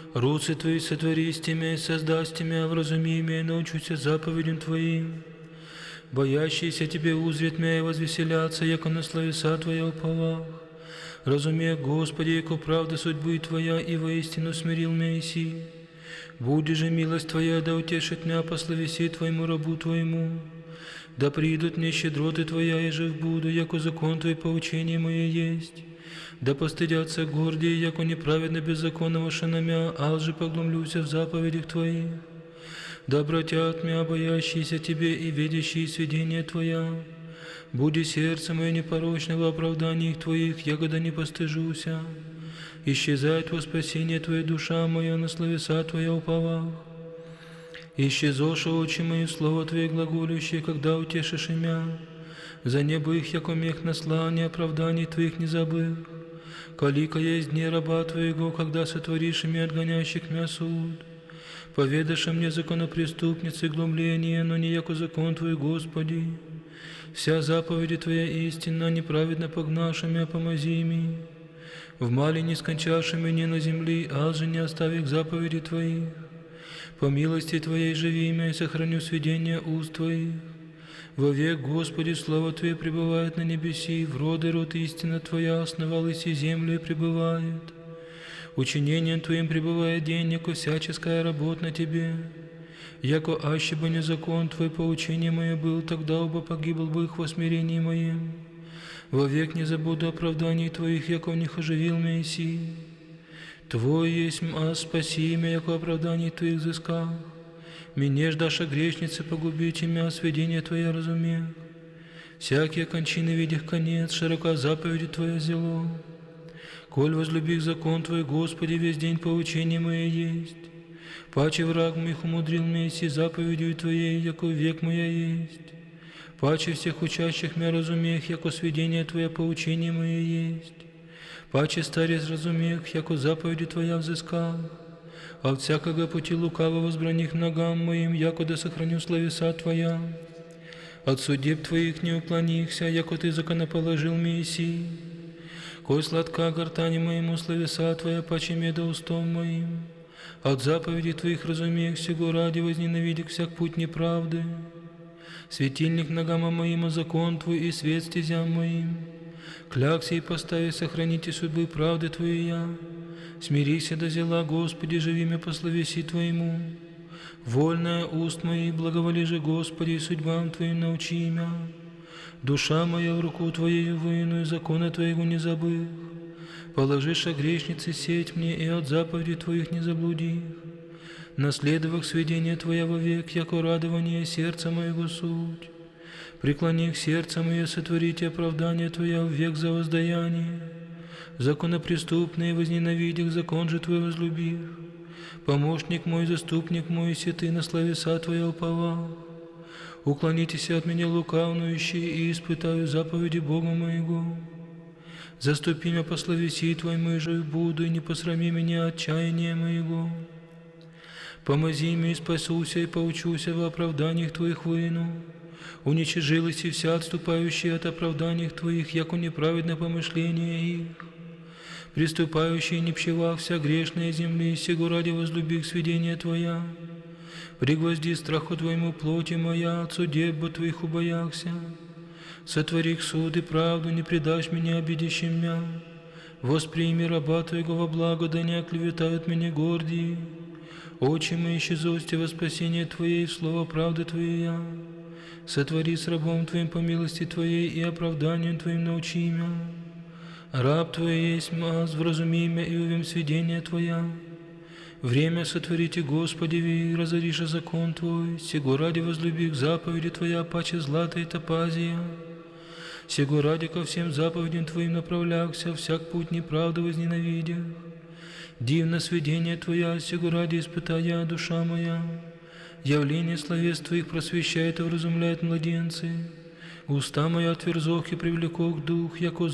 Руцы Твои сотворись меня и создаст меня, вразуми меня и научуся заповедям Твоим. Боящиеся Тебе узрят меня и возвеселятся, яко на словеса Твоя уповах. Разумея, Господи, яко правда судьбы Твоя, и воистину смирил меня иси. Буди же милость Твоя, да утешит меня по словеси Твоему рабу Твоему. Да придут мне щедроты Твоя, и жив буду, яко закон Твой поучение мое есть. Да постыдятся гордие, яко неправедно беззаконного шиномя, ал же поглумлюся в заповедях Твоих. Да обратят меня боящиеся Тебе и видящие сведения Твоя. Буди сердце мое непорочно в оправданиях Твоих, ягода не постыжуся. Исчезает во спасение Твоя душа моя, на словеса Твоя уповах. Исчезоша очи мои, слово Твое глаголющее, когда утешишь имя. За небо их, яко мех наслания, оправданий Твоих не забыл. Калика есть дни раба Твоего, когда сотворишь ими отгоняющих мя суд. Поведашь мне законопреступницы глумление, но не яко закон Твой, Господи. Вся заповеди Твоя истинна, неправедно погнаша мя, помози ми. В мале не скончаши меня на земли, ал же не оставих заповеди Твоих. По милости Твоей живи меня и сохраню сведения уст Твоих. Вовек, Господи, Слово Твое пребывает на небеси, в роды род истина Твоя основал и си землю и пребывает. Учинением Твоим пребывает день, яко всяческая работа на Тебе. Яко аще бы не закон Твой поучение мое был, тогда оба погибл бы их во смирении моем. Вовек не забуду оправданий Твоих, яко в них оживил меня иси. Твой есть спаси меня, яко оправданий Твоих взысках. Мне ждаша грешницы погубите меня, сведения Твоя разумех. Всякие кончины видях конец, широка заповеди Твоя зело. Коль возлюбих закон Твой, Господи, весь день поучение мое есть. Паче враг моих умудрил меня иси заповедью Твоей, яко век моя есть. Паче всех учащих меня разумех, яко сведение Твое поучение мое есть. Паче старец разумех, яко заповеди Твоя взыскал. А от всякого пути лукаво возбраних ногам моим, яко да сохраню словеса Твоя. От судеб Твоих не уклонихся, яко Ты законоположил мне иси. Кой сладка гортани моему словеса Твоя, паче меда устом моим. От заповедей Твоих разумех, сего ради возненавидях всяк путь неправды. Светильник ногам моим, а закон Твой и свет стезям моим. Клякся и постави, сохраните судьбы правды Твоя. Смирися до зела, Господи, живи меня по словеси Твоему. Вольная уст моих, благоволи же, Господи, и судьбам Твоим научи меня. Душа моя в руку Твоею выну, и закона Твоего не забых. Положишь о грешнице сеть мне, и от заповедей Твоих не заблудих. Наследовав сведения Твоя вовек, яко радование сердца моего суть. Преклони к сердцу мое, сотворите оправдание Твоя век за воздаяние. Законопреступные возненавидях, закон же Твой возлюбих. Помощник мой, заступник мой, се Ты на словеса Твоя уповах. Уклонитесь от меня лукавнующие, и испытаю заповеди Бога моего. Заступи меня по словеси Твоему, и жив буду, и не посрами меня отчаяния моего. Помози мне, и спасуся, и поучуся в оправданиях Твоих выну. Уничажилась и вся отступающая от оправданиях Твоих, яко неправедно помышление их. Приступающие не пчевах вся грешная земли, сего ради возлюбих сведения Твоя. Пригвозди страху Твоему плоти моя, от судеб Твоих убояхся. Сотвори суд и правду, не предашь меня обидящим мя. Восприми раба Твоего во благо, да не оклеветают меня гордии. Очи мои исчезости во спасение Твоей, в слово правды Твоя. Сотвори с рабом Твоим по милости Твоей, и оправданием Твоим научи меня. Раб Твой есть маз, вразуми меня, и увем сведения Твоя. Время сотворите, Господи, ви, разориша закон Твой, сего ради возлюбих заповеди Твоя, паче злата и топазия. Сего ради ко всем заповедям Твоим направлялся, всяк путь неправды возненавидя. Дивно сведение Твоя, сего ради испытая душа моя. Явление словес Твоих просвещает и вразумляет младенцы. Уста моя отверзох и привлекох дух, яко